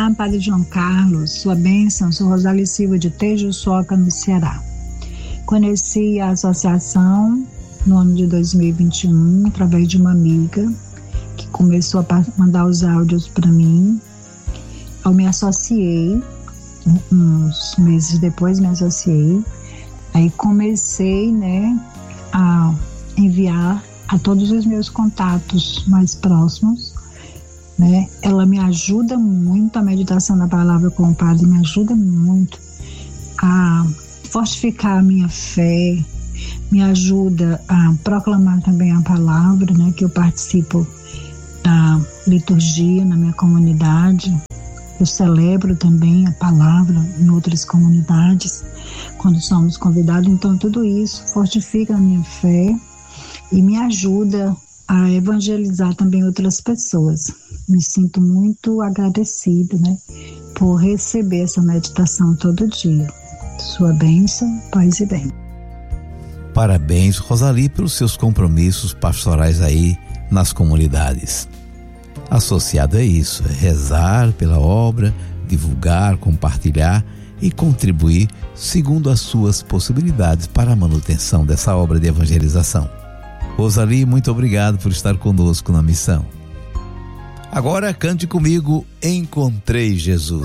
Olá, Padre João Carlos, sua bênção, sou Rosali Silva de Tejuçoca, no Ceará. Conheci a associação no ano de 2021, através de uma amiga que começou a mandar os áudios para mim. Eu me associei, uns meses depois me associei, aí comecei, a enviar a todos os meus contatos mais próximos, Ela me ajuda muito, a meditação da palavra com o Padre me ajuda muito a fortificar a minha fé, me ajuda a proclamar também a palavra, que eu participo da liturgia na minha comunidade. Eu celebro também a palavra em outras comunidades, quando somos convidados. Então, tudo isso fortifica a minha fé e me ajuda a evangelizar também outras pessoas. Me sinto muito agradecida, por receber essa meditação todo dia. Sua bênção, paz e bem. Parabéns, Rosali, pelos seus compromissos pastorais aí nas comunidades. Associado a isso, é rezar pela obra, divulgar, compartilhar e contribuir segundo as suas possibilidades para a manutenção dessa obra de evangelização. Rosali, muito obrigado por estar conosco na missão. Agora cante comigo, Encontrei Jesus.